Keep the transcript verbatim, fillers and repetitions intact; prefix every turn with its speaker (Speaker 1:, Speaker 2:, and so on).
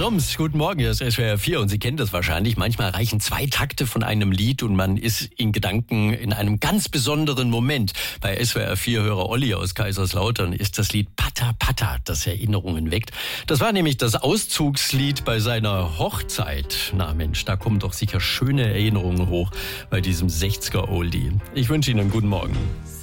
Speaker 1: Joms, guten Morgen, hier ist S W R vier und Sie kennen das wahrscheinlich. Manchmal reichen zwei Takte von einem Lied und man ist in Gedanken in einem ganz besonderen Moment. Bei S W R vier-Hörer Olli aus Kaiserslautern ist das Lied Pata Pata, das Erinnerungen weckt. Das war nämlich das Auszugslied bei seiner Hochzeit. Na Mensch, da kommen doch sicher schöne Erinnerungen hoch bei diesem sechziger-Oldie. Ich wünsche Ihnen einen guten Morgen.